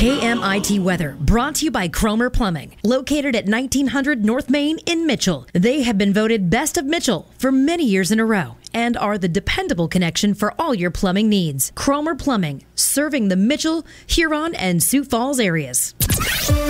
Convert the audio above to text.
KMIT weather brought to you by Cromer Plumbing, located at 1900 North Main in Mitchell. They have been voted Best of Mitchell for many years in a row and are the dependable connection for all your plumbing needs. Cromer Plumbing, serving the Mitchell, Huron, and Sioux Falls areas.